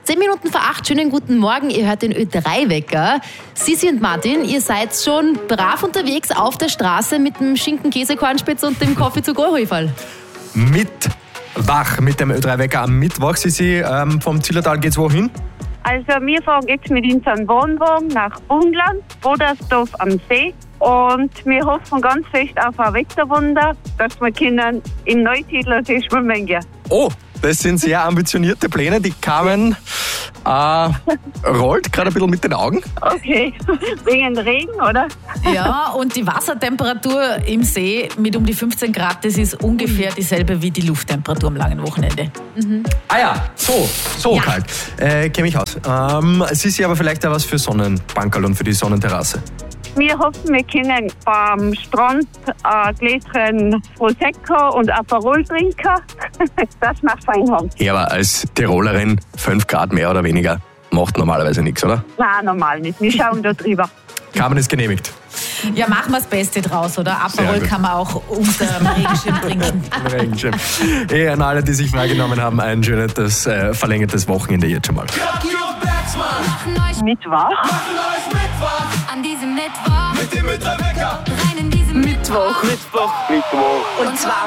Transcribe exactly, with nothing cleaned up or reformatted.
Zehn Minuten vor acht, schönen guten Morgen, ihr hört den Ö drei Wecker. Sissi und Martin, ihr seid schon brav unterwegs auf der Straße mit dem Schinken, Käse, Kornspitz und dem Kaffee zu Go-Häuferl. Mit wach mit dem Ö drei Wecker am Mittwoch. Sissi, ähm, vom Zillertal geht's wohin? Also wir fahren jetzt mit unserem Wohnwagen nach Ungarn, Bodersdorf am See. Und wir hoffen ganz fest auf ein Wetterwunder, dass wir können im Neutiedler See schwimmen gehen. Oh, das sind sehr ambitionierte Pläne. Die kamen, äh, rollt gerade ein bisschen mit den Augen. Okay, wegen Regen, oder? Ja, und die Wassertemperatur im See mit um die fünfzehn Grad, das ist ungefähr dieselbe wie die Lufttemperatur am langen Wochenende. Mhm. Ah ja, so, so Ja. kalt. Äh, kenn mich aus. Ähm, Sissi, aber vielleicht auch was für Sonnenbankerl und für die Sonnenterrasse. Wir hoffen, wir können am Strand ein Gläschen Prosecco und Aperol trinken. Das macht fein haben. Ja, aber als Tirolerin fünf Grad mehr oder weniger macht normalerweise nichts, oder? Nein, normal nicht. Wir schauen da drüber. Carmen ist genehmigt. Ja, machen wir das Beste draus, oder? Sehr Aperol gut. kann man auch unter dem Regenschirm trinken. Regenschirm. Eh, an alle, die sich freigenommen haben, ein schönes, äh, verlängertes Wochenende jetzt schon mal. Mittwoch. An diesem Mittwoch Mit dem Ö drei Wecker. rein in diesen Mittwoch. Mittwoch. Mittwoch. und zwar